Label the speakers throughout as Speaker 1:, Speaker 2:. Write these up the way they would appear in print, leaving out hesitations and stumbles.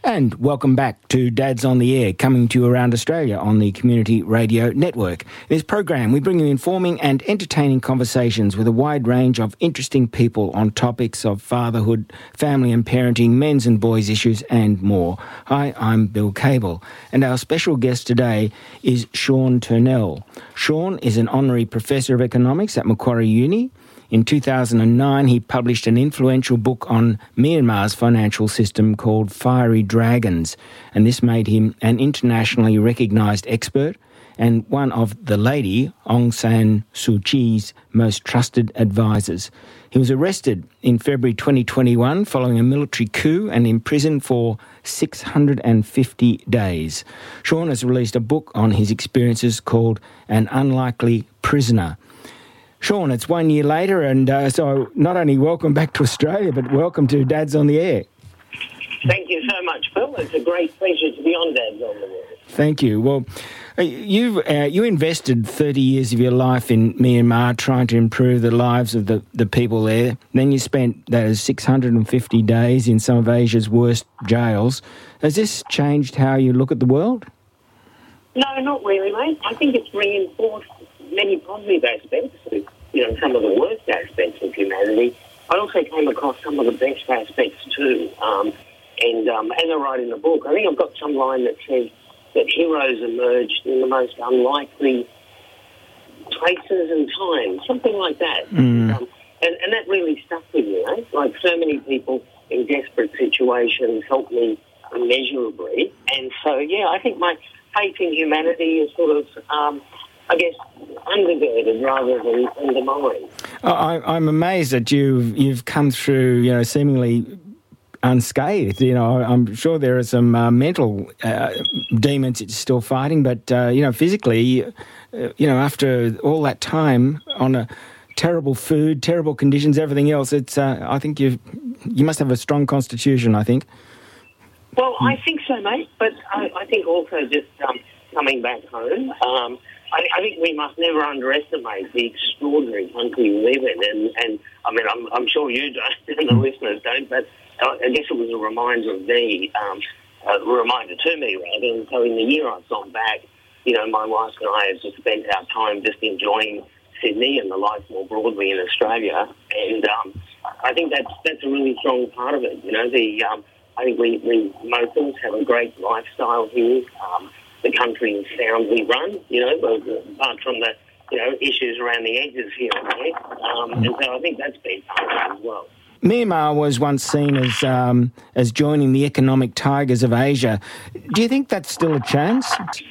Speaker 1: And welcome back to Dad's on the Air, coming to you around Australia on the Community Radio Network. In this program, we bring you informing and entertaining conversations with a wide range of interesting people on topics of fatherhood, family and parenting, men's and boys' issues, and more. Hi, I'm Bill Cable, and our special guest today is Sean Turnell. Sean is an honorary professor of economics at Macquarie Uni. In 2009, he published an influential book on Myanmar's financial system called Fiery Dragons, and this made him an internationally recognised expert and one of the lady, Aung San Suu Kyi's, most trusted advisors. He was arrested in February 2021 following a military coup and imprisoned for 650 days. Sean has released a book on his experiences called An Unlikely Prisoner. Sean, it's 1 year later, and so not only welcome back to Australia, but welcome to Dad's on the Air.
Speaker 2: Thank you so much, Phil. It's a great pleasure to be on Dad's on the Air.
Speaker 1: Thank you. Well, you invested 30 years of your life in Myanmar trying to improve the lives of the people there. Then you spent those 650 days in some of Asia's worst jails. Has this changed how you look at the world?
Speaker 2: No, not really, mate. I think it's reinforced many positive aspects, some of the worst aspects of humanity. I also came across some of the best aspects too. And as I write in the book, I think I've got some line that says that heroes emerged in the most unlikely places and times, something like that. And that really stuck with me, Like so many people in desperate situations helped me immeasurably. And so, I think my faith in humanity is sort of, undergirded rather than undermined.
Speaker 1: I'm amazed that you've come through, seemingly unscathed. I'm sure there are some mental demons you're still fighting, but physically, after all that time on a terrible food, terrible conditions, everything else, it's. I think you must have a strong constitution, I think.
Speaker 2: Well, I think so, mate. But I think also just coming back home. I think we must never underestimate the extraordinary country we live in, and I'm sure you don't, and the listeners don't, but I guess it was a reminder to me, rather. And so in the year I've gone back, my wife and I have just spent our time just enjoying Sydney and the life more broadly in Australia, and I think that's a really strong part of it. I think we Moslems have a great lifestyle here. The country is soundly run, apart from the, issues around the edges here and there. And so I think that's been part of it as well.
Speaker 1: Myanmar was once seen as joining the economic tigers of Asia. Do you think that's still a chance?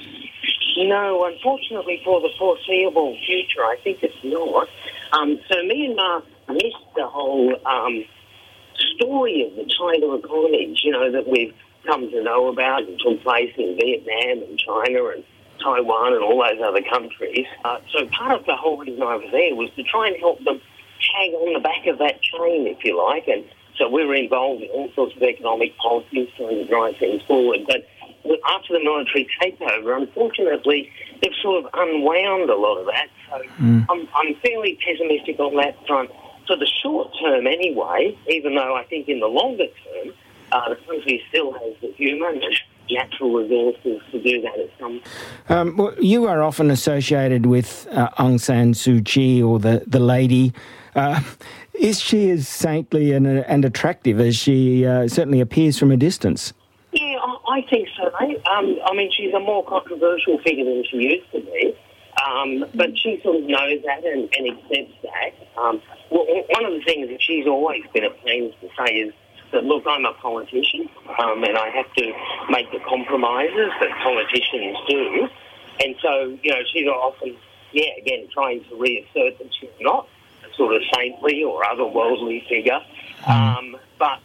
Speaker 2: No, unfortunately for the foreseeable future, I think it's not. So Myanmar missed the whole story of the China economies, that we've come to know about and took place in Vietnam and China and Taiwan and all those other countries. So part of the whole reason I was there was to try and help them tag on the back of that chain, if you like. And so we were involved in all sorts of economic policies trying to drive things forward. But after the military takeover, unfortunately, they've sort of unwound a lot of that. So I'm fairly pessimistic on that front. For the short term anyway, even though I think in the longer term, the country still has the human and natural resources to do that at some point.
Speaker 1: Well, you are often associated with Aung San Suu Kyi, or the lady. Is she as saintly and attractive as she certainly appears from a distance?
Speaker 2: Yeah, I think so, mate. She's a more controversial figure than she used to be, but she sort of knows that and accepts that. One of the things that she's always been at pains to say is that, look, I'm a politician, and I have to make the compromises that politicians do. And so, she's often, again, trying to reassert that she's not a sort of saintly or otherworldly figure. But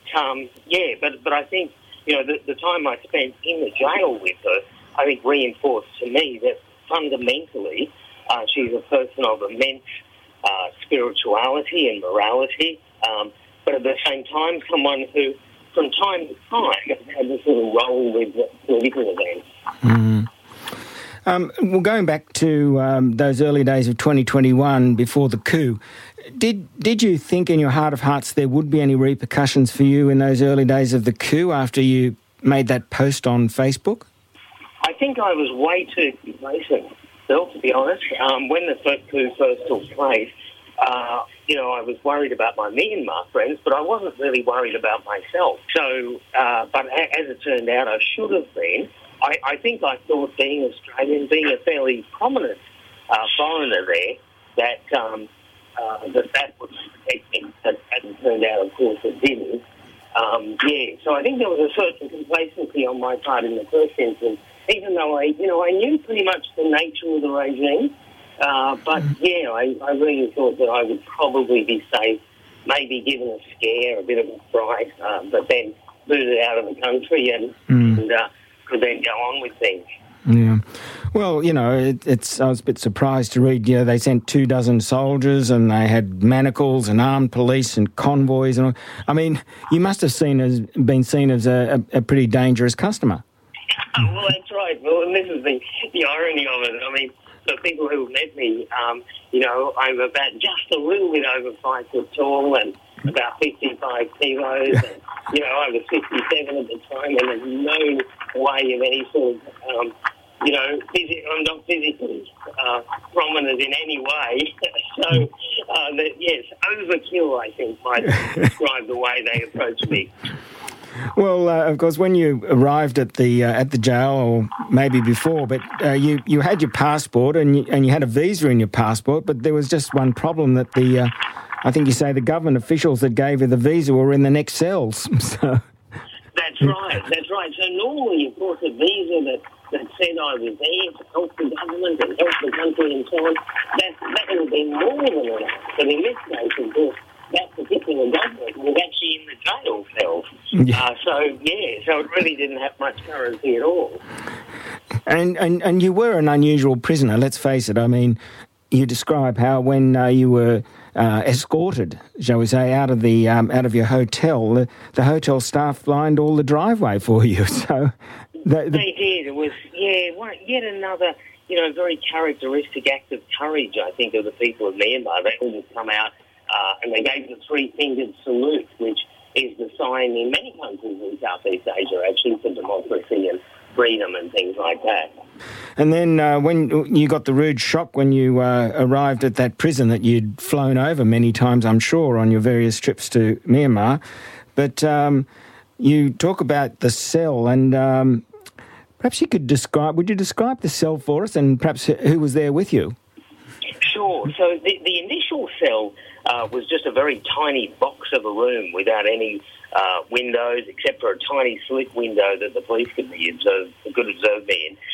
Speaker 2: I think, the time I spent in the jail with her, I think reinforced to me that fundamentally she's a person of immense spirituality and morality, but at the same time, someone who, from time to time, had this sort of role with political events.
Speaker 1: Well, going back to those early days of 2021, before the coup, did you think in your heart of hearts there would be any repercussions for you in those early days of the coup after you made that post on Facebook?
Speaker 2: I think I was way too complacent, Phil, to be honest. When the coup first took place, I was worried about my Myanmar friends, but I wasn't really worried about myself. So, but as it turned out, I should have been. I think I thought being Australian, being a fairly prominent foreigner there, that would protect me. But as it turned out, of course, it didn't. So I think there was a certain complacency on my part in the first instance, even though I knew pretty much the nature of the regime. I really thought that I would probably be safe, maybe given a scare, a bit of a fright, but then booted out of the country and could then go on with things.
Speaker 1: Yeah. Well, I was a bit surprised to read, they sent 24 soldiers and they had manacles and armed police and convoys and all. I mean, you must have been seen as a pretty dangerous customer.
Speaker 2: Well, that's right. Well, and this is the irony of it. I mean, the people who met me, I'm about just a little bit over 5 foot tall and about 55 kilos. And, I was 57 at the time, and there's no way of any sort of, I'm not physically prominent in any way. So, yes, overkill, I think, might describe the way they approached me.
Speaker 1: Well, of course, when you arrived at the jail, or maybe before, but you had your passport and you had a visa in your passport, but there was just one problem that I think you say the government officials that gave you the visa were in the next cells. So.
Speaker 2: That's right. So normally, of course, a visa that said I was there to help the government and help the country and so on, that would have been more than enough. But in this case, of course, that particular government was actually in the jail cells. Yeah. So it really didn't have much currency at all. And
Speaker 1: you were an unusual prisoner, let's face it. I mean, you describe how when you were escorted, shall we say, out of your hotel, the hotel staff lined all the driveway for you. So
Speaker 2: they did. It was yet another very characteristic act of courage, I think, of the people of Myanmar. They all just come out and they gave the three-fingered salute, which is the sign in many countries in Southeast Asia, actually, for democracy and freedom and things like that.
Speaker 1: And then when you got the rude shock when you arrived at that prison that you'd flown over many times, I'm sure, on your various trips to Myanmar. But you talk about the cell, and perhaps would you describe the cell for us, and perhaps who was there with you?
Speaker 2: Sure. So the initial cell was just a very tiny box of a room without any windows, except for a tiny slit window that the police could observe me in.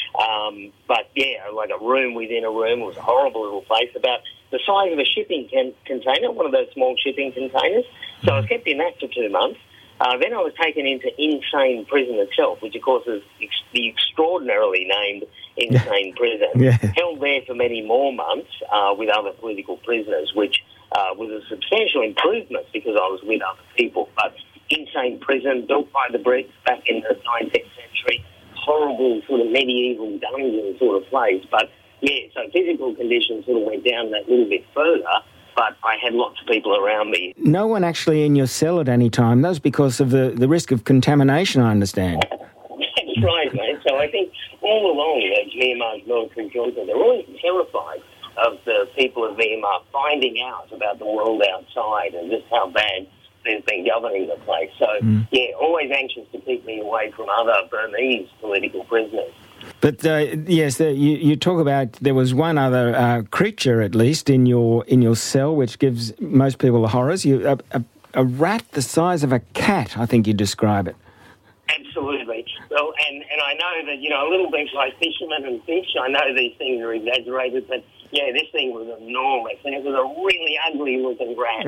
Speaker 2: Like a room within a room. It was a horrible little place, about the size of a shipping container, one of those small shipping containers. So I was kept in that for 2 months. Then I was taken into Insane Prison itself, which of course is the extraordinarily named Insane Prison. Yeah. Held there for many more months with other political prisoners, which was a substantial improvement because I was with other people. But Insane Prison, built by the Brits back in the 19th century, horrible sort of medieval dungeon sort of place. But so physical conditions sort of went down that little bit further. But I had lots of people around me.
Speaker 1: No one actually in your cell at any time. That was because of the risk of contamination, I understand.
Speaker 2: That's right, mate. So I think all along, Myanmar's military junta, they're always terrified of the people of Myanmar finding out about the world outside and just how bad they've been governing the place. So, always anxious to keep me away from other Burmese political prisoners.
Speaker 1: But you talk about there was one other creature, at least, in your cell, which gives most people the horrors. A rat the size of a cat, I think you describe it.
Speaker 2: Absolutely. Well, and I know that, a little bit like fishermen and fish, I know these things are exaggerated, but this thing was enormous, and it was a really ugly-looking rat.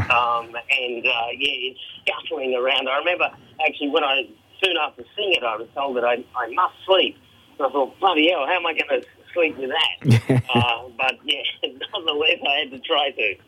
Speaker 2: It's scuttling around. I remember, actually, soon after seeing it, I was told that I must sleep. So I thought, bloody hell, how am I going to sleep with that? Nonetheless, I had to try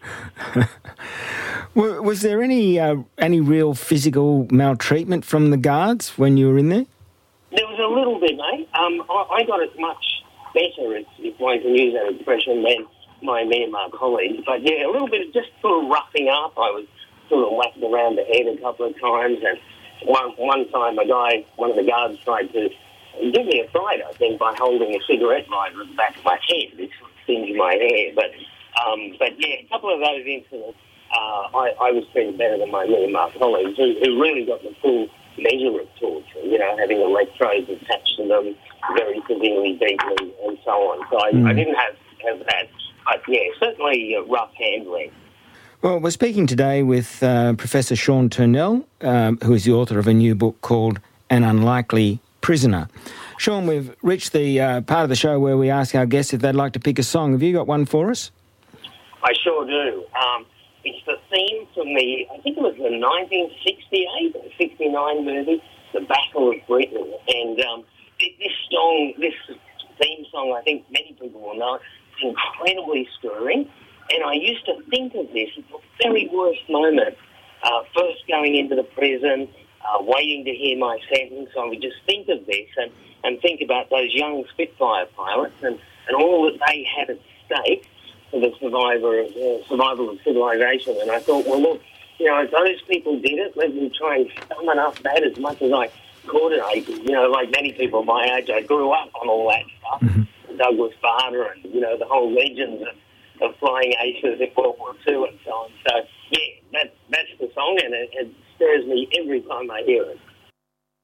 Speaker 2: to.
Speaker 1: Was there any real physical maltreatment from the guards when you were in there?
Speaker 2: There was a little bit, mate. I got it much better, if one can use that expression, than my Myanmar colleagues. But a little bit of just sort of roughing up. I was sort of whacked around the head a couple of times, and one time one of the guards tried to give me a fright, I think, by holding a cigarette lighter at the back of my head. It singed my hair. But yeah, a couple of those incidents, I was treated better than my Myanmar colleagues who really got the full measure of torture, having electrodes attached to them, very severely beaten and so on. So I didn't have that. But yeah, certainly rough handling.
Speaker 1: Well, we're speaking today with Professor Sean Turnell, who is the author of a new book called An Unlikely Prisoner. Sean, we've reached the part of the show where we ask our guests if they'd like to pick a song. Have you got one for us?
Speaker 2: I sure do. It's the theme from I think it was the 1968 or 69 movie, The Battle of Britain. And this theme song, I think many people will know, it's incredibly stirring. And I used to think of this at the very worst moment, first going into the prison, waiting to hear my sentence. I would just think of this and think about those young Spitfire pilots and all that they had at stake for the survival of civilization. And I thought, well, look, if those people did it, let me try and summon up that as much as I could. And like many people my age, I grew up on all that stuff. Mm-hmm. Douglas Bader and, the whole legends of flying aces in World War II and so on. So, yeah, that's the song, and it stirs me every time I hear it.